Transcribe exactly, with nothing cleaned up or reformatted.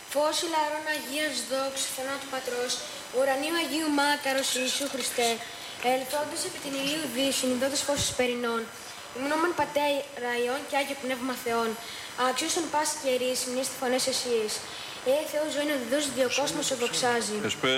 Φως ηλαρών Αγίας δόξου θανάτου Πατρός, ουρανίου Αγίου Μάκαρος Ιησού Χριστέ, ελθόντος επί την ηλίου δύσιν, ιδότες φως εσπερινών, υμνόμεν Πατέρα Υιόν και Άγιο Πνεύμα Θεόν, αξίωσον πάση καιρής, μνήστε φωνές εσείς. Ε, Θεός ζωή να διδώσει δύο κόσμος σε δοξάζει.